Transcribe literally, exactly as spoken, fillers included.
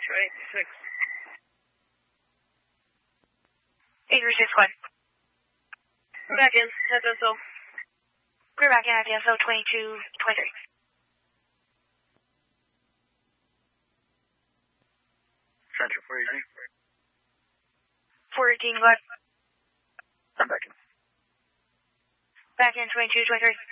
twenty-six. eight three six one. Back in, S S O. Clear back in at S O twenty-two twenty-three. Central four eighteen. four eighteen, go ahead. I'm back in. Back in twenty-two twenty-three.